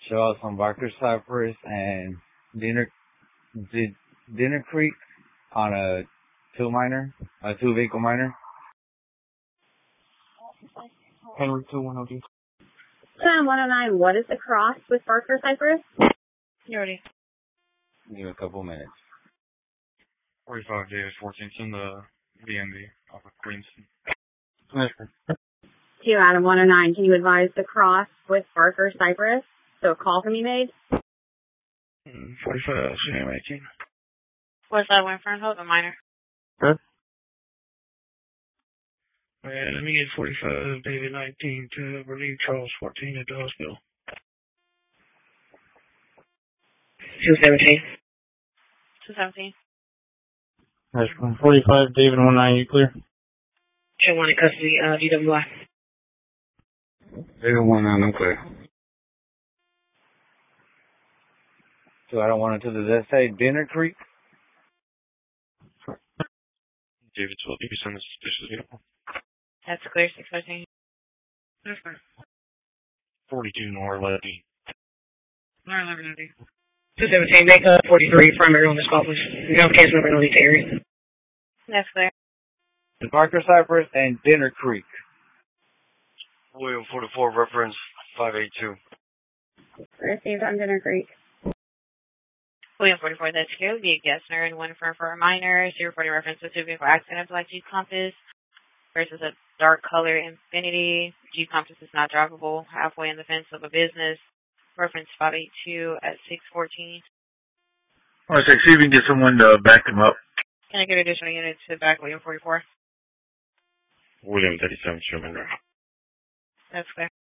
Show us on Barker Cypress and Dinner Creek on a two vehicle minor. Henry 2102. 109, what is the cross with Barker Cypress? You ready? Give me a couple minutes. 45 Davis 14th in the BNB off of Queenston. 2 Adam 109, can you advise the cross with Barker Cypress? So a call from you made? 45 Sam 18. What's that one for? Hold the minor. Huh? Let me get 45 David 19 to relieve Charles 14 at the hospital. 217. 217. That's 45 David 19, you clear? Show one in custody, DWI. David 19, I'm clear. So I don't want to, does that say Dinner Creek? David 12, you can send this suspicious vehicle. That's clear, 613. 42 Nor Levy. Nor 1190. 217, make 43 primary on the spot, please. You have a case number in the area. That's clear. Barker Cypress and Dinner Creek. William 44, reference 582. Received on Dinner Creek. William 44, that's here. Be a Gessner and one for a minor. 040 reference to two vehicle accident, black Jeep Compass versus a dark color Infiniti. Jeep Compass is not drivable. Halfway in the fence of a business. Reference 582 at 614. All right, so see if we can get someone to back him up. Can I get additional units to back William 44? William 37, Sherman. That's clear.